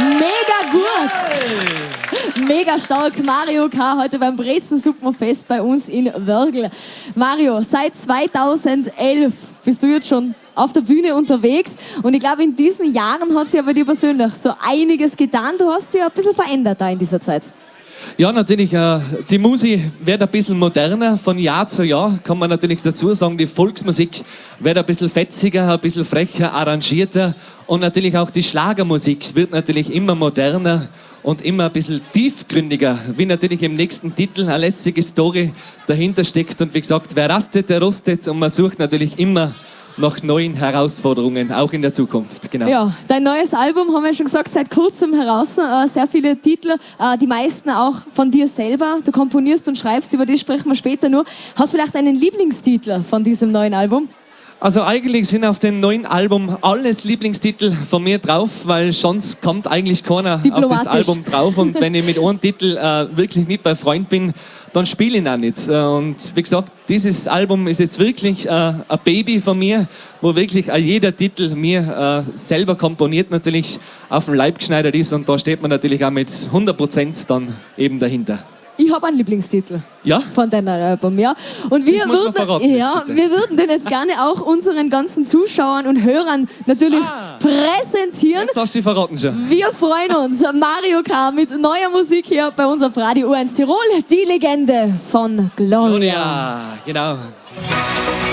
Mega gut! Mega stark. Mario K. heute beim Brezen-Suppenfest bei uns in Wörgl. Mario, seit 2011 bist du jetzt schon auf der Bühne unterwegs und ich glaube, in diesen Jahren hat sich aber bei dir persönlich so einiges getan. Du hast dich ein bisschen verändert da in dieser Zeit. Ja, natürlich, die Musik wird ein bisschen moderner von Jahr zu Jahr, kann man natürlich dazu sagen. Die Volksmusik wird ein bisschen fetziger, ein bisschen frecher, arrangierter und natürlich auch die Schlagermusik wird natürlich immer moderner und immer ein bisschen tiefgründiger, wie natürlich im nächsten Titel eine lässige Story dahinter steckt. Und wie gesagt, wer rastet, der rostet und man sucht natürlich immer nach neuen Herausforderungen, auch in der Zukunft. Genau. Ja, dein neues Album, haben wir schon gesagt, seit kurzem heraus. Sehr viele Titel, die meisten auch von dir selber. Du komponierst und schreibst, über die sprechen wir später nur. Hast du vielleicht einen Lieblingstitel von diesem neuen Album? Also eigentlich sind auf dem neuen Album alles Lieblingstitel von mir drauf, weil sonst kommt eigentlich keiner auf das Album drauf. Und wenn ich mit einem Titel wirklich nicht bei Freund bin, dann spiele ich ihn auch nicht. Und wie gesagt, dieses Album ist jetzt wirklich ein Baby von mir, wo wirklich jeder Titel mir selber komponiert natürlich auf dem Leib geschneidert ist. Und da steht man natürlich auch mit 100% dann eben dahinter. Ich habe einen Lieblingstitel ja? von deinem Album, ja. Und wir würden den jetzt gerne auch unseren ganzen Zuschauern und Hörern natürlich präsentieren. Jetzt hast du die verraten schon. Wir freuen uns. Mario K. mit neuer Musik hier bei uns auf Radio U1 Tirol. Die Legende von Gloria. Genau.